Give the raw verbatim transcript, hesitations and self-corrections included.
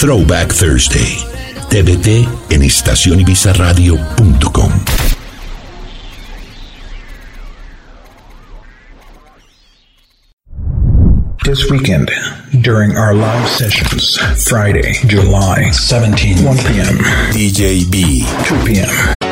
Throwback Thursday. T B T en estación ibiza radio punto com. This weekend, during our live sessions, Friday, July seventeenth, one p.m. D J B, two p.m.